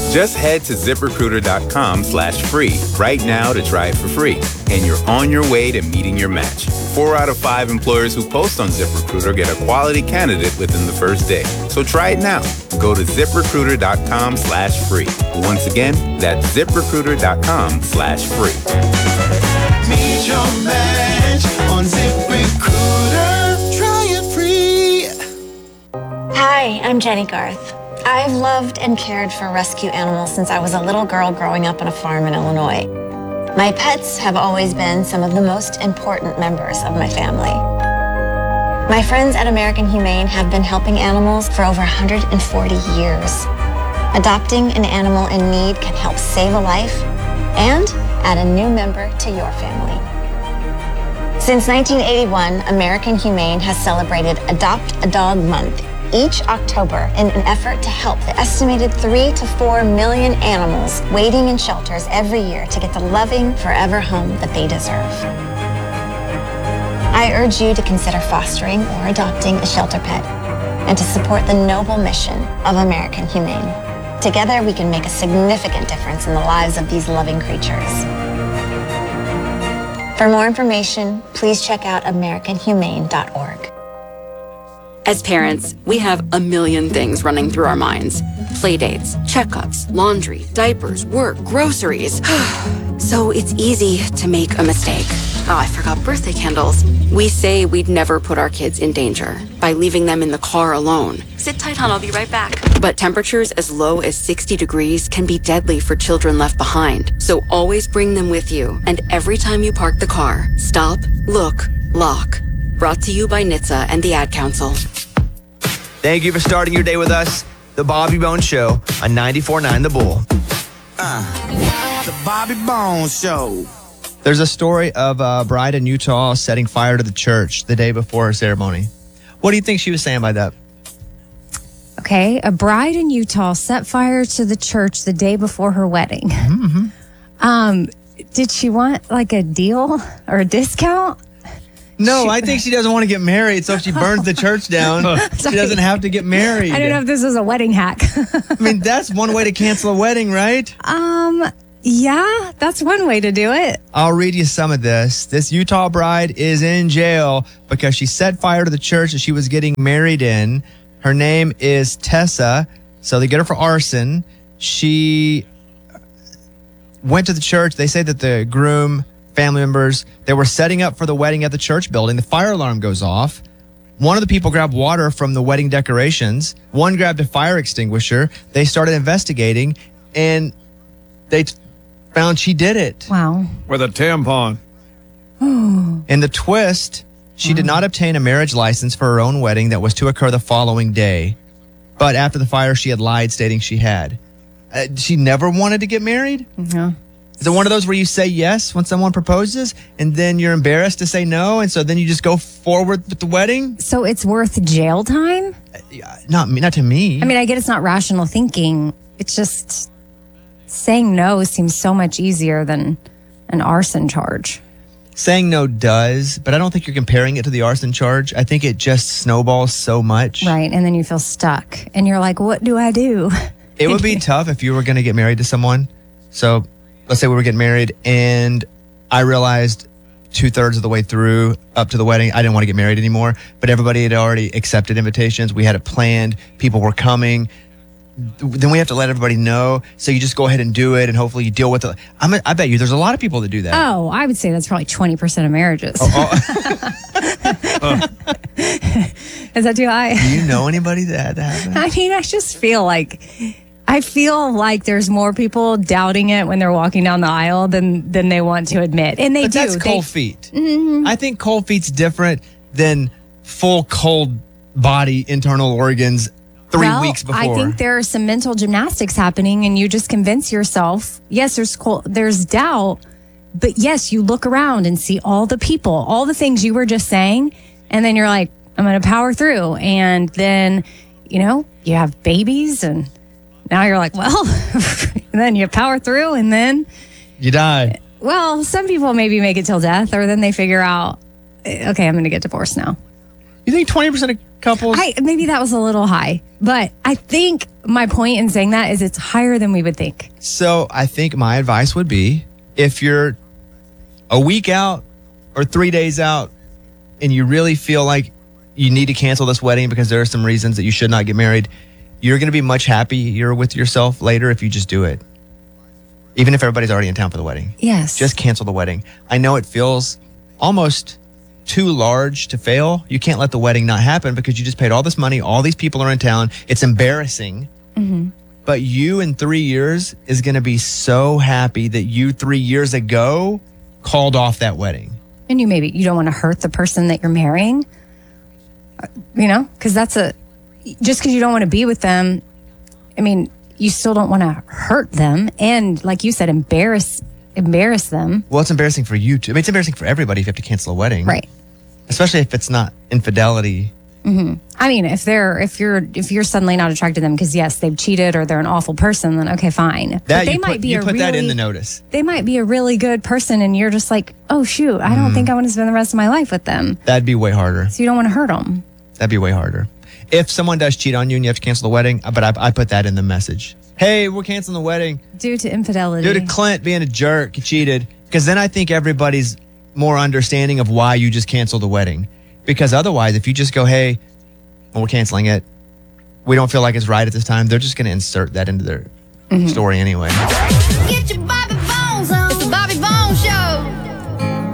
Just head to ZipRecruiter.com/free right now to try it for free. And you're on your way to meeting your match. 4 out of 5 employers who post on ZipRecruiter get a quality candidate within the first day. So try it now. Go to ZipRecruiter.com/free. Once again, that's ZipRecruiter.com/free. Meet your match on ZipRecruiter. Try it free. Hi, I'm Jenny Garth. I've loved and cared for rescue animals since I was a little girl growing up on a farm in Illinois. My pets have always been some of the most important members of my family. My friends at American Humane have been helping animals for over 140 years. Adopting an animal in need can help save a life and add a new member to your family. Since 1981, American Humane has celebrated Adopt a Dog Month each October in an effort to help the estimated 3 to 4 million animals waiting in shelters every year to get the loving, forever home that they deserve. I urge you to consider fostering or adopting a shelter pet and to support the noble mission of American Humane. Together, we can make a significant difference in the lives of these loving creatures. For more information, please check out AmericanHumane.org. As parents, we have a million things running through our minds. Playdates, checkups, laundry, diapers, work, groceries. So it's easy to make a mistake. Oh, I forgot birthday candles. We say we'd never put our kids in danger by leaving them in the car alone. Sit tight, hon, I'll be right back. But temperatures as low as 60 degrees can be deadly for children left behind. So always bring them with you. And every time you park the car, stop, look, lock. Brought to you by NHTSA and the Ad Council. Thank you for starting your day with us. The Bobby Bones Show on 94.9 The Bull. The Bobby Bones Show. There's a story of a bride in Utah setting fire to the church the day before her ceremony. What do you think she was saying by that? Okay, a bride in Utah set fire to the church the day before her wedding. Mm-hmm. Did she want like a deal or a discount? No, I think she doesn't want to get married, so if she burns the church down, she doesn't have to get married. I don't know if this is a wedding hack. I mean, that's one way to cancel a wedding, right? Yeah, that's one way to do it. I'll read you some of this. This Utah bride is in jail because she set fire to the church that she was getting married in. Her name is Tessa, so they get her for arson. She went to the church. They say that the groom, family members, they were setting up for the wedding at the church building. The fire alarm goes off. One of the people grabbed water from the wedding decorations. One grabbed a fire extinguisher. They started investigating, and they found she did it. Wow. With a tampon. In the twist, she did not obtain a marriage license for her own wedding that was to occur the following day. But after the fire, she had lied, stating she had. She never wanted to get married? Mm-hmm. Is it one of those where you say yes when someone proposes and then you're embarrassed to say no, and so then you just go forward with the wedding? So it's worth jail time? Not to me. I mean, I get it's not rational thinking. It's just saying no seems so much easier than an arson charge. Saying no does, but I don't think you're comparing it to the arson charge. I think it just snowballs so much. Right, and then you feel stuck. And you're like, what do I do? It would be tough if you were going to get married to someone. So let's say we were getting married and I realized 2/3 of the way through up to the wedding, I didn't want to get married anymore, but everybody had already accepted invitations. We had it planned. People were coming. Then we have to let everybody know. So you just go ahead and do it, and hopefully you deal with it. I bet you there's a lot of people that do that. Oh, I would say that's probably 20% of marriages. Is that too high? Do you know anybody that happened? I mean, I just feel like there's more people doubting it when they're walking down the aisle than they want to admit. And they but do. That's cold feet. Mm-hmm. I think cold feet's different than full cold body internal organs 3 weeks before. I think there are some mental gymnastics happening, and you just convince yourself, yes, there's doubt, but yes, you look around and see all the people, all the things you were just saying, and then you're like, I'm going to power through. And then, you have babies, and now you're like, well, and then you power through, and then you die. Well, some people maybe make it till death, or then they figure out, okay, I'm going to get divorced now. You think 20% of couples? Maybe that was a little high, but I think my point in saying that is it's higher than we would think. So I think my advice would be if you're a week out or 3 days out and you really feel like you need to cancel this wedding because there are some reasons that you should not get married, you're going to be much happier with yourself later if you just do it. Even if everybody's already in town for the wedding. Yes. Just cancel the wedding. I know it feels almost too large to fail. You can't let the wedding not happen because you just paid all this money. All these people are in town. It's embarrassing. But you in 3 years is going to be so happy that you 3 years ago called off that wedding. And you don't want to hurt the person that you're marrying, because just because you don't want to be with them, I mean, you still don't want to hurt them. And like you said, embarrass them. Well, it's embarrassing for you too. I mean, it's embarrassing for everybody if you have to cancel a wedding. Right. Especially if it's not infidelity. I mean, if you're suddenly not attracted to them because yes, they've cheated or they're an awful person, then okay, fine. But they might be that in the notice. They might be a really good person, and you're just like, oh shoot, I don't think I want to spend the rest of my life with them. That'd be way harder. So you don't want to hurt them. That'd be way harder. If someone does cheat on you and you have to cancel the wedding, but I put that in the message. Hey, we're canceling the wedding Due to infidelity. due to Clint being a jerk. He cheated. Because then I think everybody's more understanding of why you just canceled the wedding. Because otherwise, if you just go, hey, well, we're canceling it, we don't feel like it's right at this time, they're just going to insert that into their story anyway. Get your body